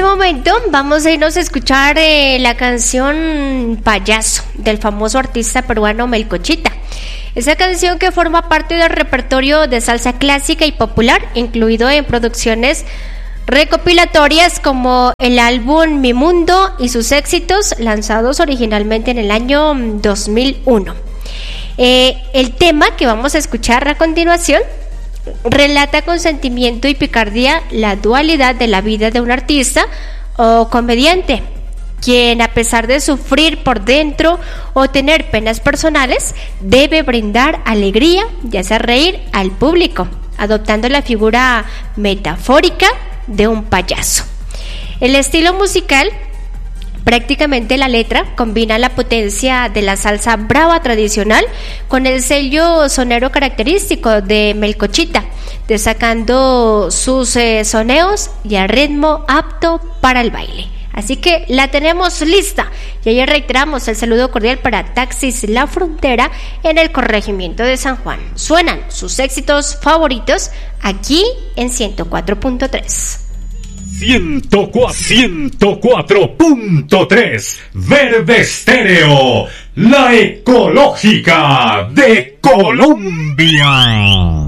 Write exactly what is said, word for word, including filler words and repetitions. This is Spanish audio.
momento vamos a irnos a escuchar eh, la canción Payaso del famoso artista peruano Melcochita. Esa canción que forma parte del repertorio de salsa clásica y popular, incluido en producciones recopilatorias como el álbum Mi Mundo y sus éxitos, lanzados originalmente en el año dos mil uno. Eh, el tema que vamos a escuchar a continuación relata con sentimiento y picardía la dualidad de la vida de un artista o comediante, quien a pesar de sufrir por dentro o tener penas personales, debe brindar alegría y hacer reír al público, adoptando la figura metafórica de un payaso. El estilo musical, prácticamente la letra, combina la potencia de la salsa brava tradicional con el sello sonero característico de Melcochita, destacando sus eh, soneos y el ritmo apto para el baile. Así que la tenemos lista y ahí reiteramos el saludo cordial para Taxis La Frontera en el corregimiento de San Juan. Suenan sus éxitos favoritos aquí en ciento cuatro punto tres. ciento cuatro punto tres Verde Estéreo, la ecológica de Colombia.